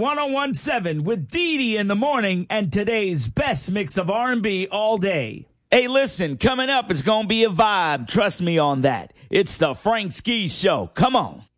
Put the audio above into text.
1017 with Dee Dee in the morning and today's best mix of R&B all day. Hey, listen, coming up, it's going to be a vibe. Trust me on that. It's the Frank Ski Show. Come on.